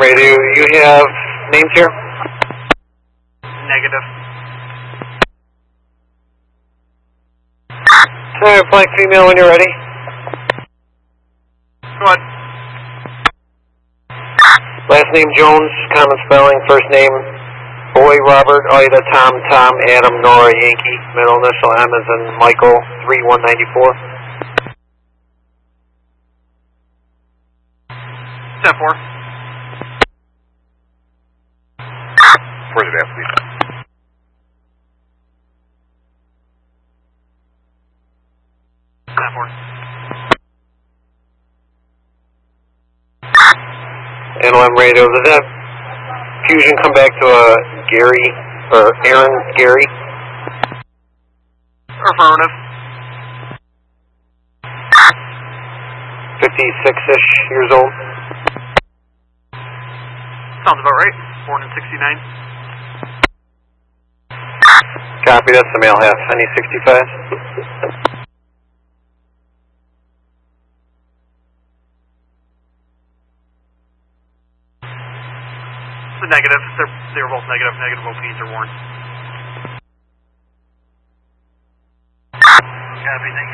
Radio, you have names here? Negative. Alright, flight female when you're ready. Go ahead. Last name Jones, common spelling, first name Boy, Robert, Ida, Tom, Adam, Nora, Yankee, middle initial M as in Michael, 3194. 10-4. Where's it at, please? NLM radio, does that fusion come back to Gary, or Aaron Gary? Affirmative. 56-ish years old? Sounds about right. Born in 69. Copy, that's the male half. Any 65? The negative. They were both negative. Negative OPs are warned. Copy, thank you.